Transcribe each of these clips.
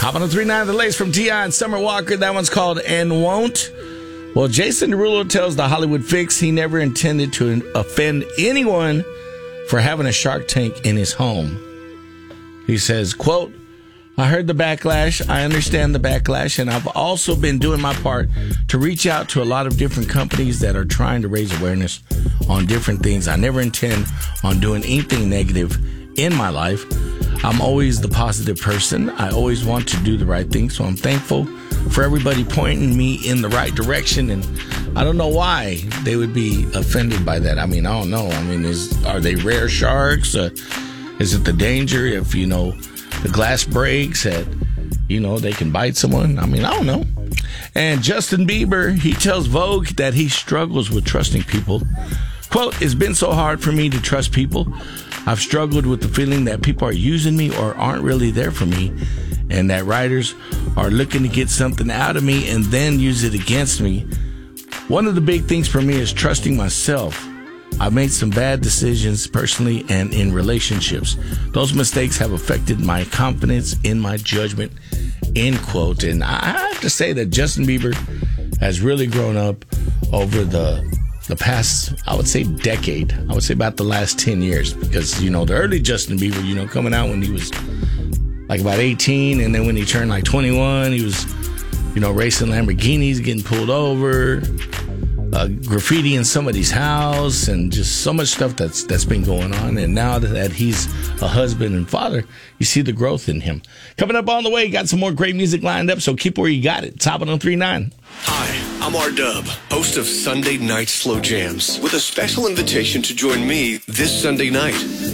Hop on the 3-9, the lace from T.I. and Summer Walker. That one's called And Won't. Well, Jason Derulo tells the Hollywood Fix he never intended to offend anyone for having a Shark Tank in his home. He says, quote, I heard the backlash. I understand the backlash. And I've also been doing my part to reach out to a lot of different companies that are trying to raise awareness on different things. I never intend on doing anything negative in my life. I'm always the positive person. I always want to do the right thing. So I'm thankful for everybody pointing me in the right direction. And I don't know why they would be offended by that. I mean, I don't know. I mean, are they rare sharks? Is it the danger if, the glass breaks that, they can bite someone? I mean, I don't know. And Justin Bieber, he tells Vogue that he struggles with trusting people. Quote, it's been so hard for me to trust people. I've struggled with the feeling that people are using me or aren't really there for me, and that writers are looking to get something out of me and then use it against me. One of the big things for me is trusting myself. I've made some bad decisions personally and in relationships. Those mistakes have affected my confidence in my judgment, end quote. And I have to say that Justin Bieber has really grown up over the past, I would say, decade. I would say about the last 10 years. Because, the early Justin Bieber, coming out when he was like about 18. And then when he turned like 21, he was, racing Lamborghinis, getting pulled over, graffiti in somebody's house, and just so much stuff that's been going on. And now that he's a husband and father, you see the growth in him. Coming up on the way, got some more great music lined up, so keep where you got it. Top it on 3-9. Hi, I'm R-Dub, host of Sunday Night Slow Jams, with a special invitation to join me this Sunday night.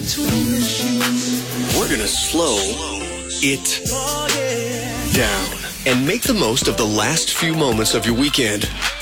We're gonna slow it down and make the most of the last few moments of your weekend.